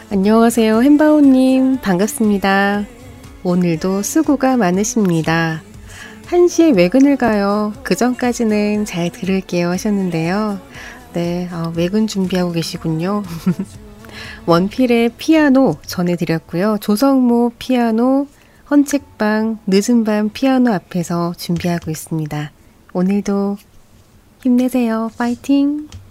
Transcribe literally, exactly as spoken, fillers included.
안녕하세요, 햄바오님. 반갑습니다. 오늘도 수고가 많으십니다. 한 시에 외근을 가요. 그 전까지는 잘 들을게요 하셨는데요. 네, 어, 외근 준비하고 계시군요. 원필의 피아노 전해드렸고요. 조성모 피아노, 헌책방, 늦은 밤 피아노 앞에서 준비하고 있습니다. 오늘도 힘내세요. 파이팅!